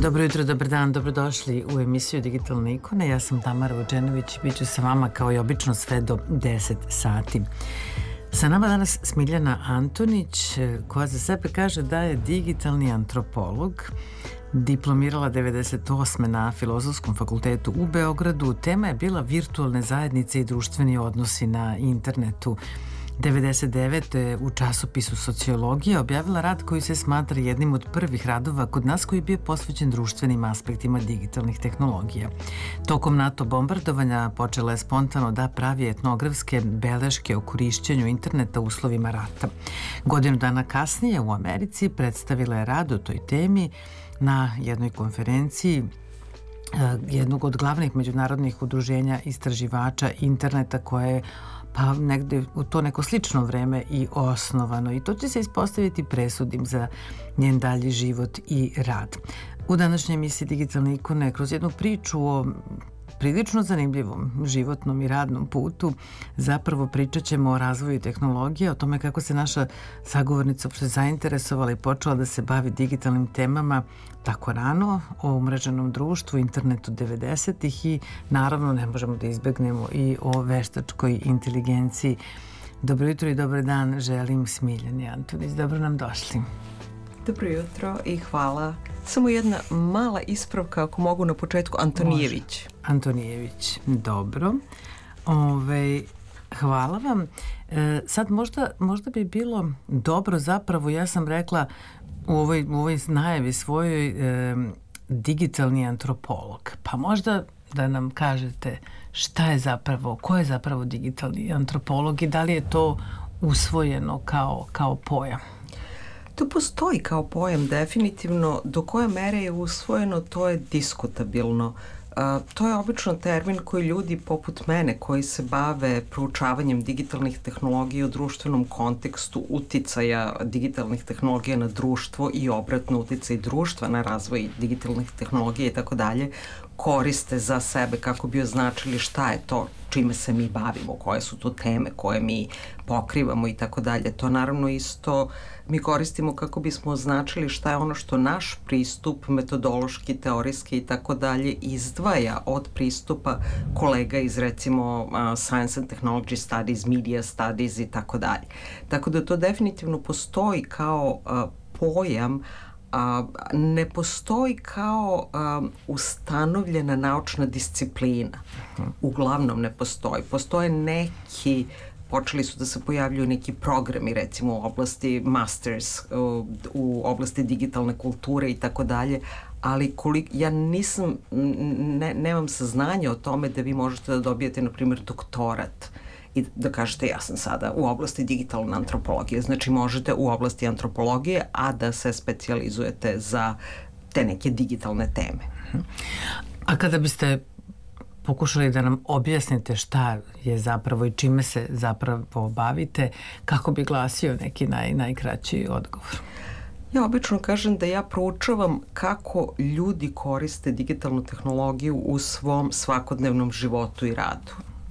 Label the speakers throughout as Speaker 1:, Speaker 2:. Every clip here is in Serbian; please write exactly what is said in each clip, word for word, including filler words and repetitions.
Speaker 1: Dobro jutro, dobar dan, dobrodošli u emisiju Digitalne ikone. Ja sam Tamara Vučenović i bit ću sa vama kao i obično sve do deset sati. Sa nama danas Smiljana Antonić, koja za sebe kaže da je digitalni antropolog, diplomirala devedeset osme na Filozofskom fakultetu u Beogradu. Tema je bila virtualne zajednice i društveni odnosi na internetu. devedeset devete u časopisu Sociologija objavila rad koji se smatra jednim od prvih radova kod nas koji je bio posvećen društvenim aspektima digitalnih tehnologija. Tokom NATO bombardovanja počela je spontano da pravi etnografske beleške o korišćenju interneta u uslovima rata. Godinu dana kasnije u Americi predstavila je rad o toj temi na jednoj konferenciji jednog od glavnih međunarodnih udruženja istraživača interneta koje je pa negde u to neko slično vreme i osnovano i to će se ispostaviti presudnim za njen dalji život i rad. U današnjoj emisiji Digitalne ikone kroz jednu priču o prilično zanimljivom životnom i radnom putu zapravo pričat ćemo o razvoju tehnologije, o tome kako se naša sagovornica uopšte zainteresovala i počela da se bavi digitalnim temama tako rano, o umreženom društvu, internetu devedesetih i naravno ne možemo da izbegnemo i o veštačkoj inteligenciji. Dobro jutro i dobar dan želim Smiljani Antonić. Dobro nam došli.
Speaker 2: Dobro jutro i hvala. Samo jedna mala ispravka, ako mogu na početku, Antonijević.
Speaker 1: Može. Antonijević, dobro. Ove, hvala vam. E, sad možda, možda bi bilo dobro zapravo, ja sam rekla u ovoj, u ovoj najavi svojoj e, digitalni antropolog. Pa možda da nam kažete šta je zapravo, ko je zapravo digitalni antropolog i da li je to usvojeno kao, kao pojam?
Speaker 2: To postoji kao pojam definitivno, do koje mere je usvojeno to je diskutabilno. Uh, to je obično termin koji ljudi poput mene koji se bave proučavanjem digitalnih tehnologija u društvenom kontekstu, uticaja digitalnih tehnologija na društvo i obratno uticaj društva na razvoj digitalnih tehnologija i tako dalje, koriste za sebe kako bi označili šta je to čime se mi bavimo, koje su to teme koje mi pokrivamo i tako dalje. To naravno isto mi koristimo kako bismo označili šta je ono što naš pristup metodološki, teorijski i tako dalje izdvaja od pristupa kolega iz recimo uh, Science and Technology Studies, Media Studies i tako dalje. Tako da to definitivno postoji kao uh, pojam, a ne postoji kao um, ustanovljena naučna disciplina. Uglavnom ne postoji. Postoje neki, počeli su da se pojavljuju neki programi recimo u oblasti masters, u, u oblasti digitalne kulture i tako dalje, ali kolik, ja nisam, ne, nemam saznanja o tome da vi možete da dobijete na primjer doktorat i da kažete ja sam sada u oblasti digitalne antropologije. Znači možete u oblasti antropologije, a da se specijalizujete za te neke digitalne teme.
Speaker 1: A kada biste pokušali da nam objasnite šta je zapravo i čime se zapravo bavite, kako bi glasio neki naj, najkraći odgovor?
Speaker 2: Ja obično kažem da ja proučavam kako ljudi koriste digitalnu tehnologiju u svom svakodnevnom životu i radu.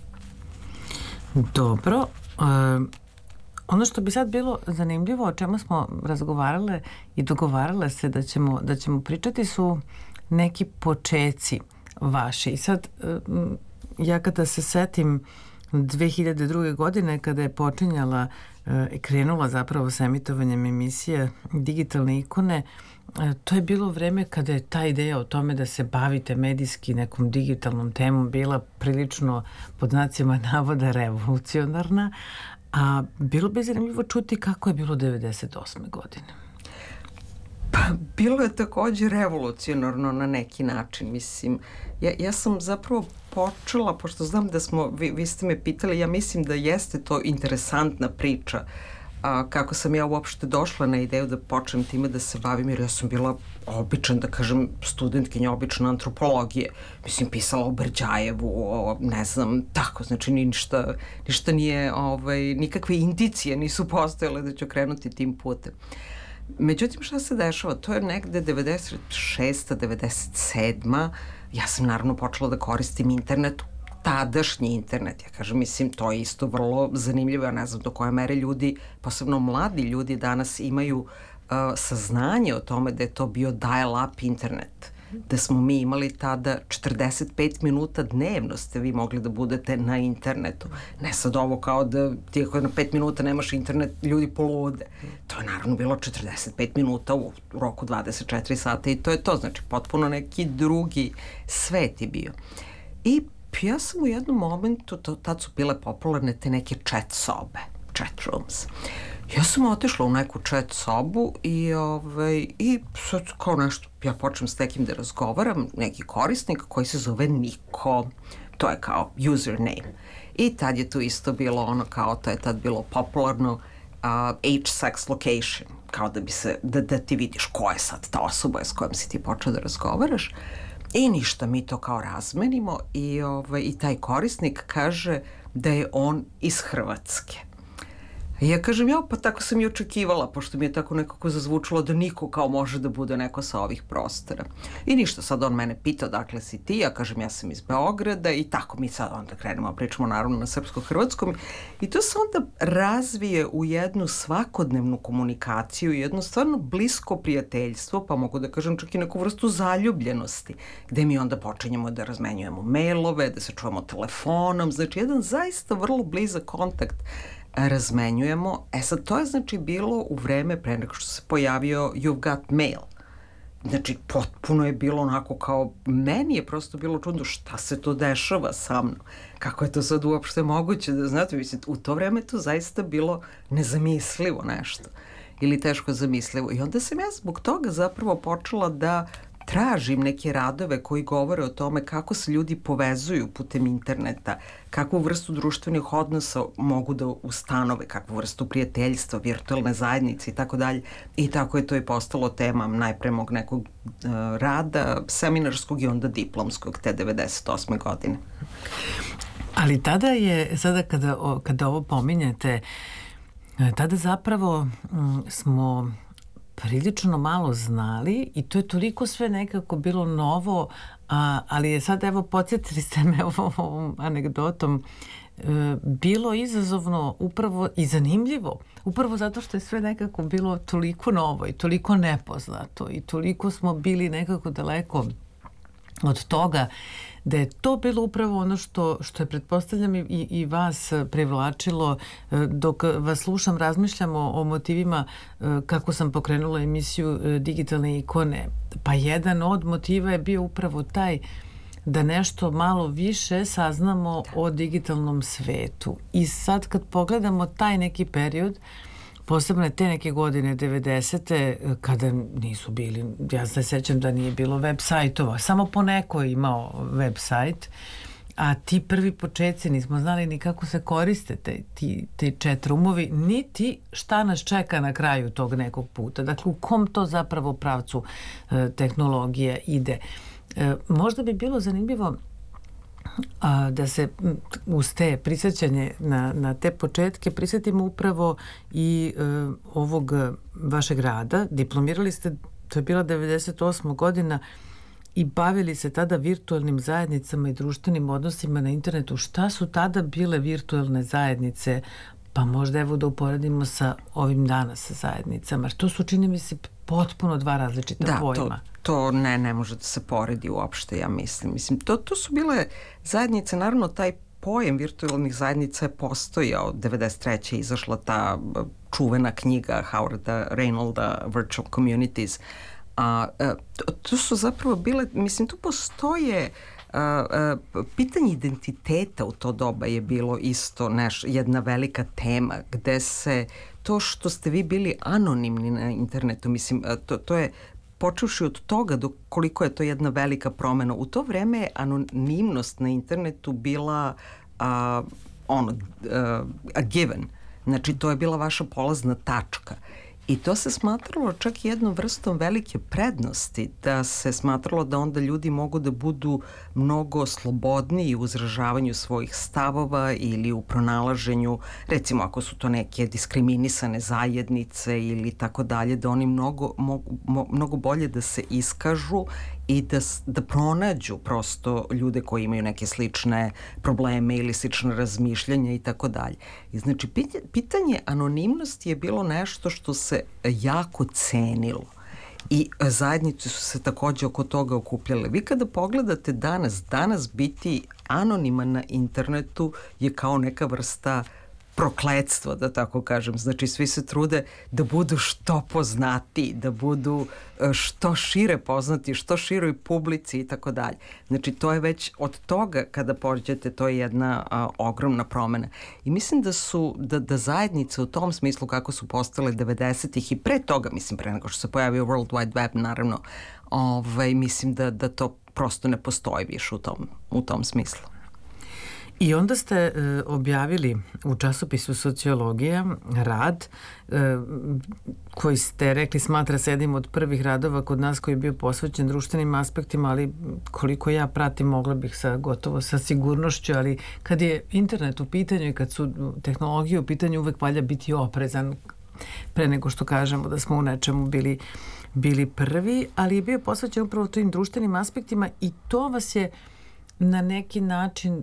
Speaker 1: Dobro. E, ono što bi sad bilo zanimljivo, o čemu smo razgovarale i dogovarale se da ćemo, da ćemo pričati su neki počeci vaši. I sad, e, ja kada se setim dve hiljade druge. godine kada je počinjala i e, krenula zapravo sa emitovanjem emisije Digitalne ikone, e, to je bilo vreme kada je ta ideja o tome da se bavite medijski nekom digitalnom temom bila prilično pod znacima navoda revolucionarna, a bilo bi zanimljivo čuti kako je bilo devedeset osme. godine.
Speaker 2: Pa, bilo je takođe revolucionarno na neki način, mislim. Ja, ja sam zapravo počela, pošto znam da smo, vi, vi ste me pitali, ja mislim da jeste to interesantna priča, a, kako sam ja uopšte došla na ideju da počnem time da se bavim, jer ja sam bila običan, da kažem, studentkinja obične antropologije. Mislim, pisala o Brđajevu, o, ne znam, tako, znači ništa, ništa nije, ovaj, nikakve indicije nisu postojale da ću krenuti tim putem. Međutim, šta se dešava? To je negde devedeset šesta devedeset sedma Ja sam naravno počela da koristim internet, tadašnji internet. Ja kažem, mislim, to je isto vrlo zanimljivo. Ja ne znam do koje mere ljudi, posebno mladi ljudi danas imaju uh, saznanje o tome da je to bio dial-up internet. da smo mi imali tada četrdeset pet minuta dnevno ste vi mogli da budete na internetu. Ne sad ovo kao da ti ako na pet minuta nemaš internet, ljudi polude. To je naravno bilo četrdeset pet minuta u roku dvadeset četiri sata i to je to. Znači, potpuno neki drugi svet je bio. I ja sam u jednom momentu, to, tad su bile popularne te neke chat sobe, chat rooms. Ja sam otišla u neku chat sobu i, ovaj, i sad kao nešto, ja počnem s nekim da razgovaram, neki korisnik koji se zove Niko, to je kao username. I tad je tu isto bilo ono kao, to je tad bilo popularno uh, age, sex, location, kao da bi se, da, da ti vidiš ko je sad ta osoba s kojom si ti počeo da razgovaraš. I ništa, mi to kao razmenimo i, ovaj, i taj korisnik kaže da je on iz Hrvatske. I ja kažem, ja, pa tako sam i očekivala, pošto mi je tako nekako zazvučilo da niko kao može da bude neko sa ovih prostora. I ništa, sad on mene pita odakle si ti, ja kažem, ja sam iz Beograda i tako mi sad onda krenemo, pričamo naravno na srpsko-hrvatskom i to se onda razvije u jednu svakodnevnu komunikaciju, jedno stvarno blisko prijateljstvo, pa mogu da kažem čak i neku vrstu zaljubljenosti, gde mi onda počinjemo da razmenjujemo mailove, da se čujemo telefonom, znači jedan zaista vrlo blizak kontakt razmenjujemo. E sad, to je znači bilo u vreme pre nego što se pojavio You've Got Mail. Znači, potpuno je bilo onako kao, meni je prosto bilo čudno šta se to dešava sa mnom. Kako je to sad uopšte moguće da, znate, mislim, u to vreme to zaista bilo nezamislivo nešto. Ili teško zamislivo. I onda sam ja zbog toga zapravo počela da tražim neke radove koji govore o tome kako se ljudi povezuju putem interneta, kakvu vrstu društvenih odnosa mogu da ustanove, kakvu vrstu prijateljstva, virtualne zajednice i tako dalje. I tako je to i postalo tema najpre mog nekog uh, rada, seminarskog i onda diplomskog, te devedeset osme godine.
Speaker 1: Ali tada je, sada kada, kada ovo pominjete, tada zapravo m, smo prilično malo znali i to je toliko sve nekako bilo novo, a, ali je sad, evo, podsjetili ste me ovom anegdotom, e, bilo izazovno upravo i zanimljivo, upravo zato što je sve nekako bilo toliko novo i toliko nepoznato i toliko smo bili nekako daleko od toga da je to bilo upravo ono što, što je, pretpostavljam, i, i vas privlačilo. Dok vas slušam, razmišljam o, o motivima kako sam pokrenula emisiju Digitalne ikone. Pa jedan od motiva je bio upravo taj da nešto malo više saznamo o digitalnom svetu. I sad kad pogledamo taj neki period, posebno te neke godine devedesete, kada nisu bili, ja se sećam da nije bilo web sajtova, samo po neko je imao web sajt, a ti prvi početci nismo znali ni kako se koriste te, ti, te chat roomovi, niti šta nas čeka na kraju tog nekog puta. Dakle, u kom to zapravo pravcu e, tehnologija ide. E, možda bi bilo zanimljivo a, da se uz te prisjećanje na, na te početke prisjetimo upravo i e, ovog vašeg rada. Diplomirali ste, to je bila devedeset osma godina i bavili se tada virtualnim zajednicama i društvenim odnosima na internetu. Šta su tada bile virtualne zajednice? Pa možda evo da uporedimo sa ovim danas zajednicama. To su, čini mi se, potpuno dva različita
Speaker 2: da,
Speaker 1: pojma.
Speaker 2: Da, to, to ne, ne može da se poredi uopšte, ja mislim. Mislim, to, to su bile zajednice, naravno taj pojem virtualnih zajednica je postojao. devedeset treće je izašla ta čuvena knjiga Howarda Reinolda Virtual Communities. A, a to, to su zapravo bile, mislim, tu postoje a, a, pitanje identiteta u to doba je bilo isto neš, jedna velika tema gde se to što ste vi bili anonimni na internetu, mislim, to, to je počevši od toga do koliko je to jedna velika promena. U to vreme je anonimnost na internetu bila a, ono, a, a given. Znači, to je bila vaša polazna tačka. I to se smatralo čak jednom vrstom velike prednosti, da se smatralo da onda ljudi mogu da budu mnogo slobodniji u izražavanju svojih stavova ili u pronalaženju, recimo ako su to neke diskriminisane zajednice ili tako dalje, da oni mnogo, mogu, mnogo bolje da se iskažu i da, da pronađu prosto ljude koji imaju neke slične probleme ili slične razmišljanja i tako dalje. I znači, pitanje anonimnosti je bilo nešto što se jako cenilo. i zajednice su se takođe oko toga okupljale. Vi kada pogledate danas, danas biti anoniman na internetu je kao neka vrsta prokletstva, da tako kažem. Znači, svi se trude da budu što poznati, da budu što šire poznati, što široj publici i tako dalje. Znači, to je već od toga kada pođete, to je jedna a, ogromna promena. I mislim da su, da, da zajednice u tom smislu kako su postale devedesetih i pre toga, mislim, pre nego što se pojavio World Wide Web, naravno, ovaj, mislim da, da to prosto ne postoji više u tom, u tom smislu.
Speaker 1: I onda ste e, objavili u časopisu Sociologija rad e, koji ste rekli smatra se jednim od prvih radova kod nas koji je bio posvećen društvenim aspektima, ali koliko ja pratim mogla bih sa gotovo sa sigurnošću, ali kad je internet u pitanju i kad su tehnologije u pitanju uvek valja biti oprezan pre nego što kažemo da smo u nečemu bili, bili prvi, ali je bio posvećen upravo tim društvenim aspektima i to vas je na neki način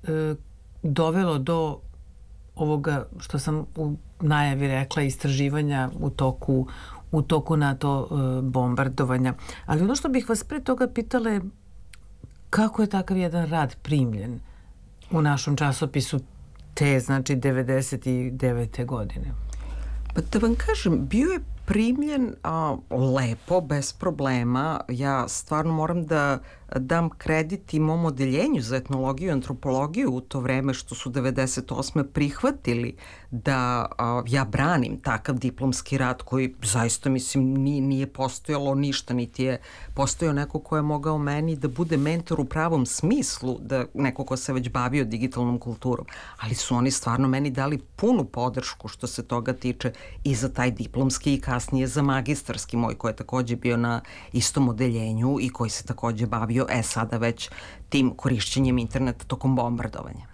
Speaker 1: dovelo do ovoga što sam u najavi rekla, istraživanja u toku, u toku NATO bombardovanja. Ali ono što bih vas pre toga pitala je kako je takav jedan rad primljen u našem časopisu te, znači, devedeset devete godine?
Speaker 2: Pa da vam kažem, bio je primljen a, lepo, bez problema. Ja stvarno moram da dam kredit i mom odeljenju za etnologiju i antropologiju u to vreme što su devedeset osme prihvatili da a, ja branim takav diplomski rad koji zaista, mislim, nije, nije postojalo ništa, niti je postojao neko ko je mogao meni da bude mentor u pravom smislu, da neko ko se već bavio digitalnom kulturom. Ali su oni stvarno meni dali punu podršku što se toga tiče i za taj diplomski i kasnije za magistarski moj koji je takođe bio na istom odeljenju i koji se takođe bavio e sada već tim korišćenjem interneta tokom bombardovanja.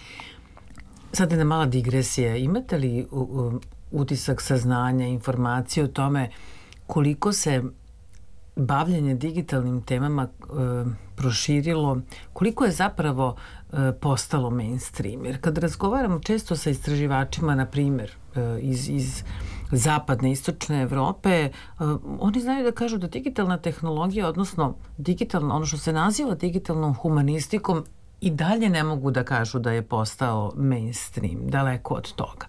Speaker 1: Sad jedna mala digresija. Imate li u, u, utisak, saznanja, informacije o tome koliko se bavljanje digitalnim temama e, proširilo, koliko je zapravo e, postalo mainstream? Jer kad razgovaramo često sa istraživačima, na primjer, e, iz, iz zapadne, istočne Evrope, uh, oni znaju da kažu da digitalna tehnologija, odnosno digitalno, ono što se naziva digitalnom humanistikom, i dalje ne mogu da kažu da je postao mainstream, daleko od toga.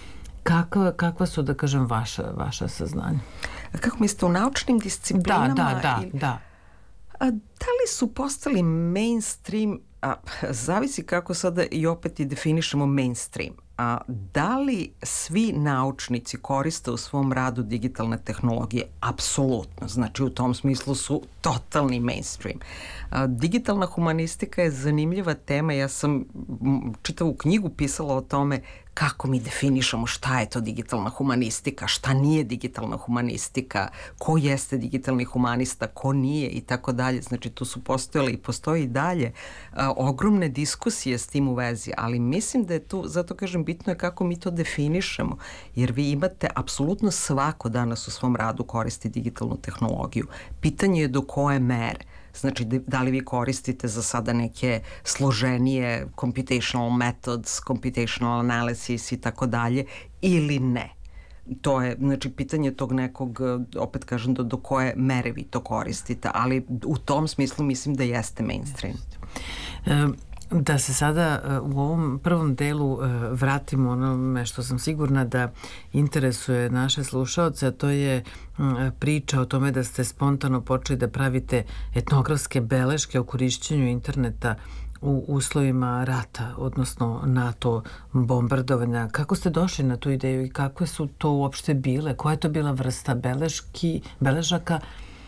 Speaker 1: Kakva, kakva su, da kažem, vaša, vaša saznanja?
Speaker 2: Kako mislite, u naučnim disciplinama?
Speaker 1: Da, da, da,
Speaker 2: ili...
Speaker 1: da.
Speaker 2: A, da li su postali mainstream? A, zavisi kako sada i opet i definišemo mainstream. A, da li svi naučnici koriste u svom radu digitalne tehnologije? Apsolutno. Znači, u tom smislu su totalni mainstream. A, digitalna humanistika je zanimljiva tema. Ja sam čitavu knjigu pisala o tome kako mi definišemo šta je to digitalna humanistika, šta nije digitalna humanistika, ko jeste digitalni humanista, ko nije i tako dalje. Znači, tu su postojale i postoji i dalje a, ogromne diskusije s tim u vezi, ali mislim da je tu, zato kažem, bitno je kako mi to definišemo, jer vi imate apsolutno svako danas u svom radu koristi digitalnu tehnologiju. Pitanje je do koje mere. Znači, da li vi koristite za sada neke složenije computational methods, computational analysis i tako dalje, ili ne. To je, znači, pitanje tog nekog, opet kažem, do, do koje mere vi to koristite, ali u tom smislu mislim da jeste mainstream.
Speaker 1: Um. Da se sada u ovom prvom delu vratimo onome što sam sigurna da interesuje naše slušaoce, a to je priča o tome da ste spontano počeli da pravite etnografske beleške o korišćenju interneta u uslovima rata, odnosno NATO bombardovanja. Kako ste došli na tu ideju i kakve su to uopšte bile? Koja je to bila vrsta beleški, beležaka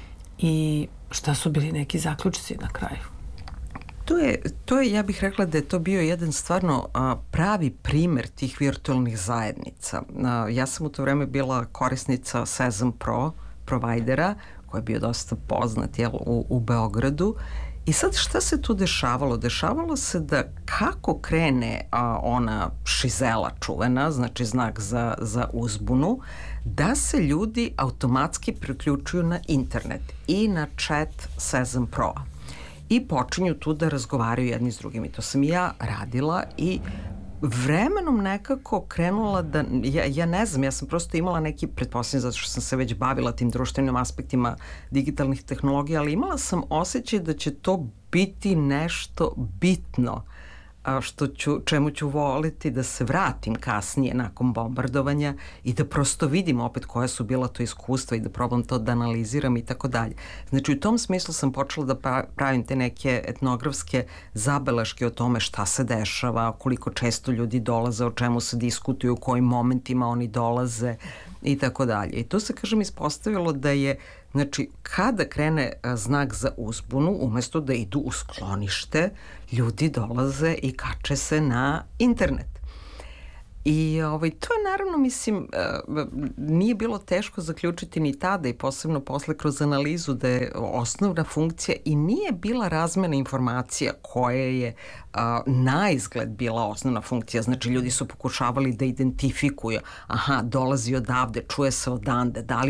Speaker 1: i šta su bili neki zaključci na kraju?
Speaker 2: To je, to je, ja bih rekla da je to bio jedan stvarno a, pravi primer tih virtualnih zajednica. A, ja sam u to vreme bila korisnica Sezam Pro, provajdera, koji je bio dosta poznat, jel, u, u Beogradu. I sad šta se tu dešavalo? Dešavalo se da kako krene a, ona šizela čuvena, znači znak za, za uzbunu, da se ljudi automatski priključuju na internet i na chat Sezam Pro-a. I počinju tu da razgovaraju jedni s drugim. I to sam ja radila i vremenom nekako krenula da, ja, ja ne znam, ja sam prosto imala neki, pretpostavljam zato što sam se već bavila tim društvenim aspektima digitalnih tehnologija, ali imala sam osjećaj da će to biti nešto bitno, a što ću, čemu ću voliti da se vratim kasnije nakon bombardovanja i da prosto vidim opet koja su bila to iskustva i da probam to da analiziram i tako dalje. Znači u tom smislu sam počela da pravim te neke etnografske zabeleške o tome šta se dešava, koliko često ljudi dolaze, o čemu se diskutuju, u kojim momentima oni dolaze i tako dalje. I tu se, kažem, ispostavilo da je, znači, kada krene znak za uzbunu, umesto da idu u sklonište, ljudi dolaze i kače se na internet. I ovaj, to je naravno, mislim, nije bilo teško zaključiti ni tada i posebno posle kroz analizu da je osnovna funkcija i nije bila razmena informacija koja je a, na izgled bila osnovna funkcija. Znači, ljudi su pokušavali da identifikuju, aha, dolazi odavde, čuje se odande, da li